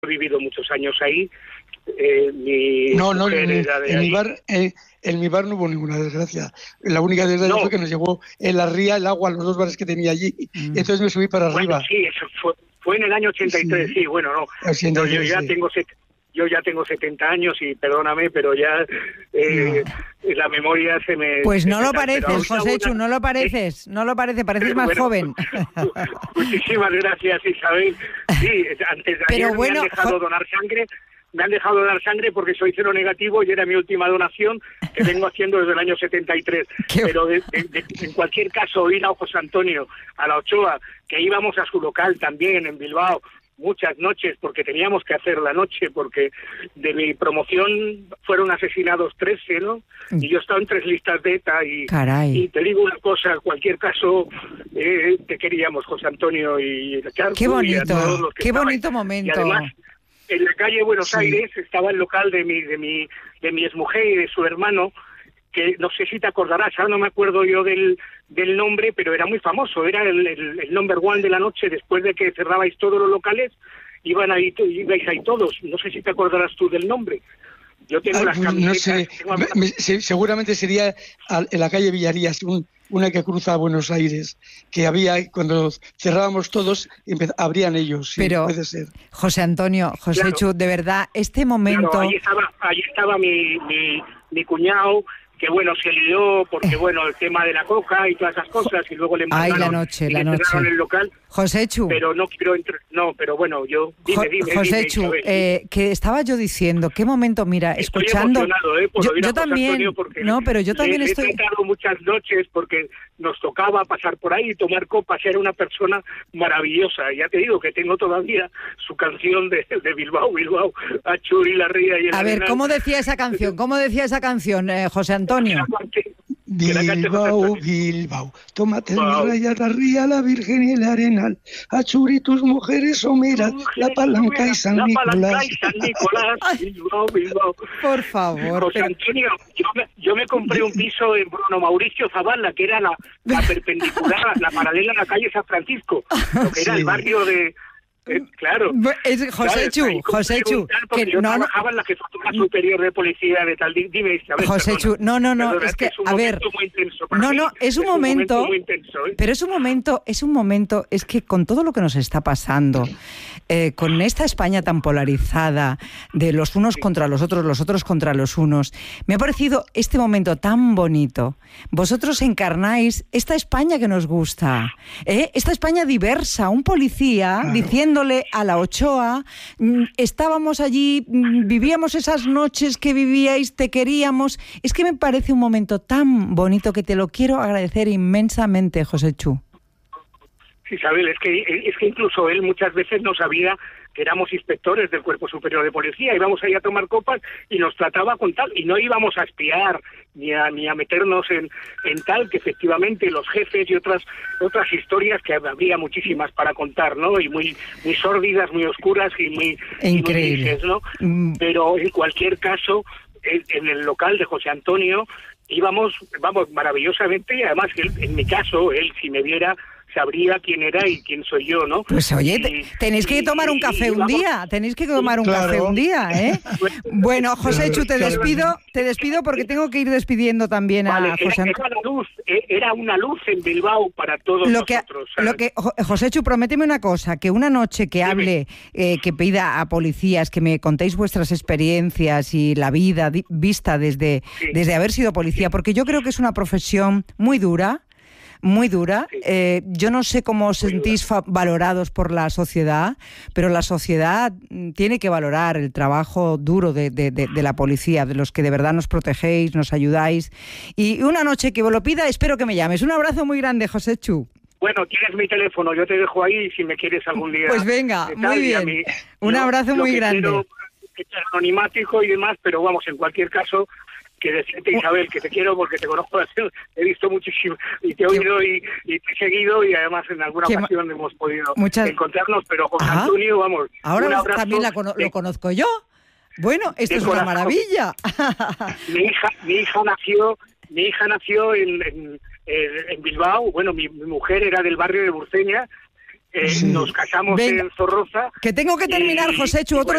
he vivido muchos años ahí. En mi bar no hubo ninguna desgracia. La única desgracia fue que nos llegó en la ría el agua a los 2 bares que tenía allí. Entonces me subí para arriba. Sí, eso fue en el año 83, sí, bueno, no. 83, yo ya tengo 70 años y perdóname, pero ya la memoria se me... Pues no lo pareces, Joséchu, no lo pareces, pareces más joven. Muchísimas gracias, Isabel. Sí, antes de ayer me han dejado donar sangre. Me han dejado dar sangre porque soy cero negativo y era mi última donación que vengo haciendo desde el año 73. Pero en cualquier caso, ir a José Antonio, a la Ochoa, que íbamos a su local también en Bilbao, muchas noches, porque teníamos que hacer la noche, porque de mi promoción fueron asesinados 13, ¿no? Y yo estaba en 3 listas de ETA y te digo una cosa, en cualquier caso, te queríamos, José Antonio y Charco. Qué bonito, y a todos los que qué estaban. bonito momento. Y además, en la calle Buenos Aires estaba el local de mi exmujer y de su hermano, que no sé si te acordarás, ahora no me acuerdo yo del nombre, pero era muy famoso, era el number one de la noche. Después de que cerrabais todos los locales, ibais ahí todos. No sé si te acordarás tú del nombre. Yo tengo las camisetas. No sé, seguramente sería en la calle Villarías, una que cruza a Buenos Aires, que había, cuando cerrábamos todos, abrían ellos. Sí, pero, puede ser. José Antonio, Joséchu, claro, de verdad, este momento... Claro, ahí estaba mi cuñado, que bueno, se lió porque bueno, el tema de la coca y todas esas cosas, y luego le mandaron la noche. el local. Joséchu. Pero no quiero pero bueno, yo... Dime, Joséchu, que estaba yo diciendo, qué momento, mira, estoy escuchando... yo también, pero yo también estoy... He tratado muchas noches porque nos tocaba pasar por ahí y tomar copas. Era una persona maravillosa. Ya te digo que tengo todavía su canción de Bilbao, Achuri, la ría y el A ver, Arenal. ¿cómo decía esa canción? José Antonio? Bilbao, tómate la raya, la ría, la Virgen y el Arenal, Achuri, tus mujeres someras, la Palanca y San Nicolás. Bilbao. Por favor. José Antonio, yo me compré un piso en Bruno Mauricio Zavala, que era la perpendicular, la paralela a la calle San Francisco, lo que era el barrio de... claro. Joséchu, que yo trabajaba en la Jefatura Superior de Policía de tal. Dime, Isabel. Joséchu, no, es que a ver, es un momento muy intenso, ¿eh? Pero es un momento, es que con todo lo que nos está pasando, con esta España tan polarizada, de los unos contra los otros contra los unos, me ha parecido este momento tan bonito. Vosotros encarnáis esta España que nos gusta, esta España diversa, un policía diciéndole a la Ochoa, estábamos allí, vivíamos esas noches que vivíais, te queríamos. Es que me parece un momento tan bonito que te lo quiero agradecer inmensamente, Joséchu. Isabel, es que incluso él muchas veces no sabía que éramos inspectores del Cuerpo Superior de Policía, íbamos ahí a tomar copas y nos trataba con tal, y no íbamos a espiar ni a meternos en tal, que efectivamente los jefes y otras historias que habría muchísimas para contar, ¿no? Y muy sórdidas, muy oscuras y muy increíbles, ¿no? Pero en cualquier caso, en el local de José Antonio íbamos, maravillosamente, y además en mi caso, él si me viera sabría quién era y quién soy yo, ¿no? Pues oye, tenéis que tomar un café un día, café un día, ¿eh? Bueno, Joséchu, te despido porque tengo que ir despidiendo también a José Antonio. Era una luz en Bilbao para todos nosotros. Joséchu, prométeme una cosa, que una noche que hable, que pida a policías que me contéis vuestras experiencias y la vida vista desde haber sido policía, porque yo creo que es una profesión muy dura. Yo no sé cómo os sentís valorados por la sociedad, pero la sociedad tiene que valorar el trabajo duro de la policía, de los que de verdad nos protegéis, nos ayudáis. Y una noche que vos lo pida, espero que me llames. Un abrazo muy grande, Joséchu. Bueno, tienes mi teléfono, yo te dejo ahí si me quieres algún día. Pues venga, muy bien. Un abrazo muy grande. Quiero anonimático y demás, pero vamos, en cualquier caso, que decirte, Isabel, que te quiero porque te conozco, he visto muchísimo y te he oído y te he seguido, y además en alguna ocasión hemos podido encontrarnos, pero José Antonio, vamos, ahora un abrazo. También lo conozco yo. Bueno, esto es una maravilla. Mi hija nació en Bilbao. Bueno, mi mujer era del barrio de Burceña. Nos casamos en Zorroza. Que tengo que terminar, Joséchu, otro